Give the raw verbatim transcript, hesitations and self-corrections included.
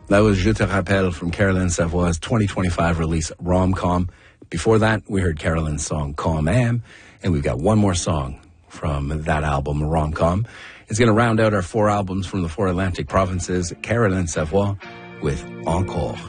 That was Je Te Rappelle from Caroline Savoie's twenty twenty-five release, Rom-Com. Before that, we heard Caroline's song, Calm Am, and we've got one more song from that album, Rom-Com. It's going to round out our four albums from the four Atlantic provinces, Caroline Savoie with Encore.